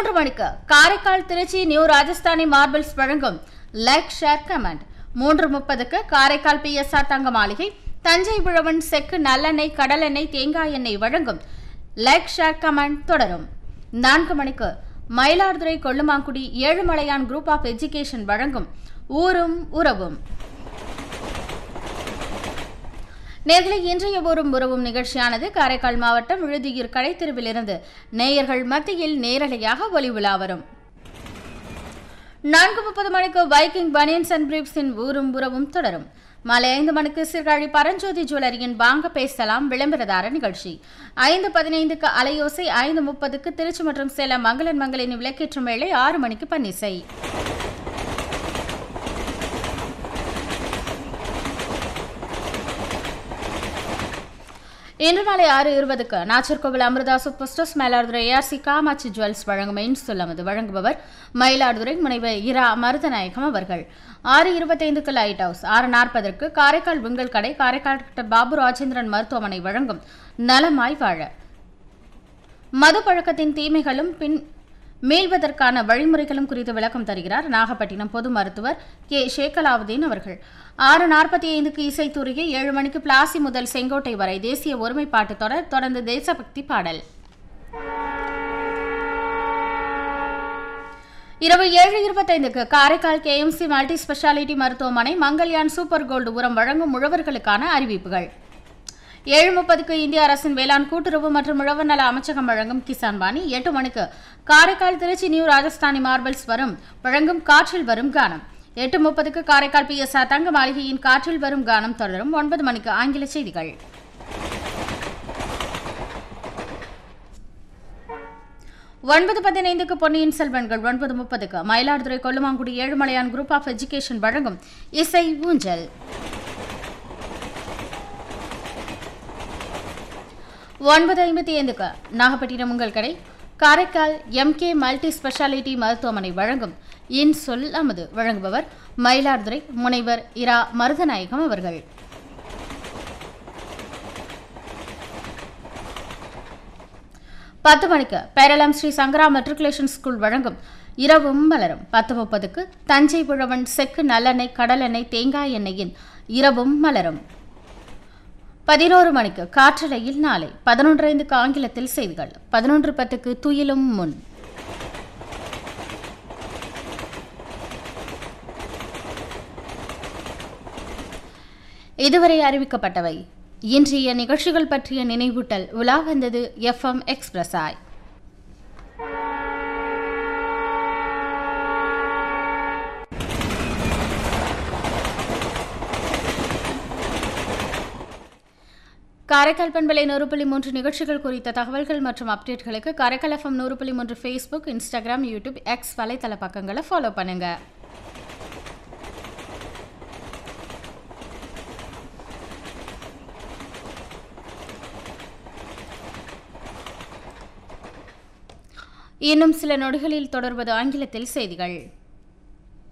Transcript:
13 மணிக்கு Karaikal Trichy new Rajasthani marbles வழங்கும் like share comment. 3:30க்கு Karaikal PSR தங்க மாளிகை தஞ்சை உழவன் செக்கு நல்லெண்ணெய் கடலெண்ணெய் தேங்காய் எண்ணெய் வழங்கும் லைக் ஷேர் கமெண்ட் தொடரும். 4 மணிக்கு Mayiladuthurai Kollumangudi Ezhumalaiyan group of education வழங்கும் ஊரும் உறவும். நேர்களை இன்றைய ஊரும் உறவும் நிகழ்ச்சியானது காரைக்கால் மாவட்டம் விழுதியூர் கடைத்தெருவிலிருந்து நேயர்கள் மத்தியில் நேரலையாக ஒலி உலா வரும். 4:30 மணிக்கு வைக்கிங் பனியன்ஸ் அண்ட் பிரீப்ஸின் ஊரும் உறவும் தொடரும். மாலை 5 மணிக்கு சீர்காழி பரஞ்சோதி ஜுவல்லரியின் வாங்க பேசலாம் விளம்பரதார நிகழ்ச்சி. 5:15க்கு அலையோசை, 5:30க்கு திருச்சி மற்றும் சேலம் மங்களன் மங்களின் விளக்கேற்றும் வேளை, 6 மணிக்கு பன்னிசை. இன்று மாலை 6:20க்கு Nacharkovil Amrita super stores Mayiladuthurai ARC Kamakshi jewels வழங்கும் இன்சொல்லமது வழங்குபவர் மயிலாடுதுறை முனைவர் இரா மருதநாயகம் அவர்கள். 6:25க்கு லைட் ஹவுஸ், 6:40க்கு காரைக்கால் உங்கள் கடை காரைக்கால் டாக்டர் பாபு ராஜேந்திரன் மருத்துவமனை வழங்கும் நலமாய் வாழ மது பழக்கத்தின் தீமைகளும் மீள்வதற்கான வழிமுறைகளும் குறித்து விளக்கம் தருகிறார் நாகப்பட்டினம் பொது மருத்துவர் கே ஷேகலாவுதீன் அவர்கள். 6:45க்கு இசைத்தூரிகை, 7 மணிக்கு பிளாசி முதல் செங்கோட்டை வரை தேசிய ஒருமைப்பாட்டு தொடர், தொடர்ந்து தேசபக்தி பாடல். இரவு 7:25க்கு காரைக்கால் KMC மல்டி ஸ்பெஷாலிட்டி மருத்துவமனை மங்கல்யான் சூப்பர் கோல்டு உரம் வழங்கும் உழவர்களுக்கான அறிவிப்புகள். 7:30க்கு இந்திய அரசின் வேளாண் கூட்டுறவு மற்றும் உழவர் நல அமைச்சகம் வழங்கும் கிசான் பாணி. 8 மணிக்கு காரைக்கால் திருச்சி நியூ ராஜஸ்தானி மார்பிள்ஸ் வழங்கும் காற்றில் வரும் கானம். 8:30க்கு காரைக்கால் PSR தங்க மாளிகையின் காற்றில் வரும் கானம் தொடரும். 9 மணிக்கு ஆங்கில செய்திகள். 9:15க்கு பொன்னியின் செல்வன்கள். 9:30க்கு Mayiladuthurai Kollumangudi Ezhumalaiyan group of education வழங்கும் இசை ஊஞ்சல். 9:55க்கு நாகப்பட்டினம் உங்கள் கடை காரைக்கால் MK மல்டி ஸ்பெஷாலிட்டி மருத்துவமனை வழங்கும் இன்சொல் அமுது வழங்குபவர் மயிலாடுதுறை முனைவர் இரா மருதநாயகம் அவர்கள். 10 மணிக்கு பேரளம் ஸ்ரீ சங்கரா மெட்ரிகுலேஷன் ஸ்கூல் வழங்கும் இரவும் மலரும். 10:30க்கு தஞ்சை உழவன் செக்கு நல்லெண்ணெய் கடலெண்ணெய் தேங்காய் எண்ணெயின் இரவும் மலரும். 11 மணிக்கு காற்றலையில் நாளை. 11:05க்கு ஆங்கிலத்தில் செய்திகள். 11:10க்கு துயிலும் முன். இதுவரை அறிவிக்கப்பட்டவை. இன்றைய நிகழ்ச்சிகள் பற்றிய நினைவூட்டல் உலா வந்தது FM எக்ஸ்பிரஸாய். காரைக்கால் பண்பலை 100.3 நிகழ்ச்சிகள் குறித்த தகவல்கள் மற்றும் அப்டேட்களுக்கு Karaikal FM 100.3 Facebook, Instagram, YouTube, X வலைத்தள பக்கங்களை ஃபாலோ பண்ணுங்க. இன்னும் சில நொடிகளில் தொடர்வது ஆங்கிலத்தில் செய்திகள்.